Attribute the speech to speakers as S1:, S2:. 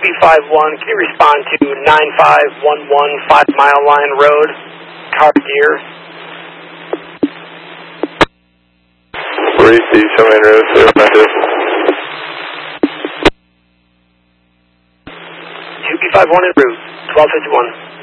S1: 2B51, can you respond to 9511 5 Mile Line Road, Cartier?
S2: Receive, show me road, clear message.
S1: 2B51 en route, 1251.